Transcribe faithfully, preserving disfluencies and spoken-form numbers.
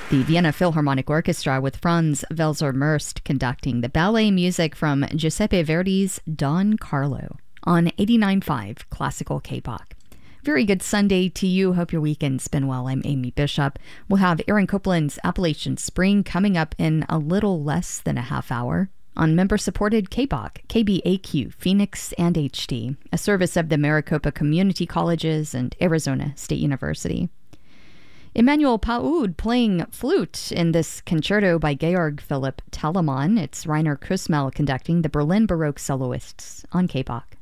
The Vienna Philharmonic Orchestra with Franz Welser-Möst conducting the ballet music from Giuseppe Verdi's Don Carlo on eighty-nine point five Classical K-Pop. Very good Sunday to you. Hope your weekend's been well. I'm Amy Bishop. We'll have Aaron Copeland's Appalachian Spring coming up in a little less than a half hour on member-supported K B O C, K B A Q, Phoenix, and H D, a service of the Maricopa Community Colleges and Arizona State University. Emmanuel Paoud playing flute in this concerto by Georg Philipp Telemann. It's Rainer Kussmaul conducting the Berlin Baroque Soloists on K B O C.